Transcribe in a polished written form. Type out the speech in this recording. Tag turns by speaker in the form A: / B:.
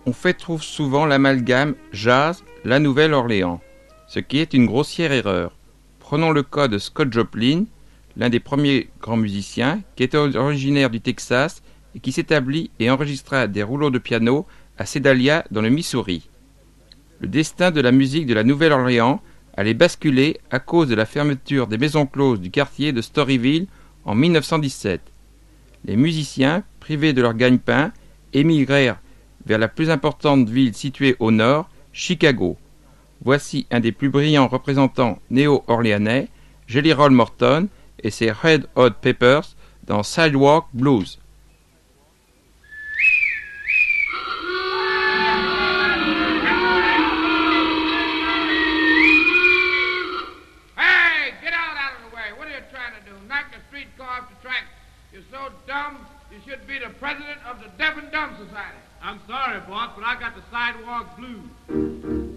A: On fait trop souvent l'amalgame jazz, la Nouvelle-Orléans, ce qui est une grossière erreur. Prenons le cas de Scott Joplin, l'un des premiers grands musiciens, qui était originaire du Texas et qui s'établit et enregistra des rouleaux de piano à Sedalia dans le Missouri. Le destin de la musique de la Nouvelle-Orléans allait basculer à cause de la fermeture des maisons closes du quartier de Storyville en 1917. Les musiciens, privés de leur gagne-pain, émigrèrent vers la plus importante ville située au nord, Chicago. Voici un des plus brillants représentants néo-orléanais, Jelly Roll Morton et ses Red Hot Peppers dans Sidewalk Blues.
B: Hey, get out of the way. What are you trying to do? Knock the streetcar off the track? You're so dumb, you should be the president of the Deaf and Dumb Society.
C: I'm sorry, boss, but I got the sidewalk blues.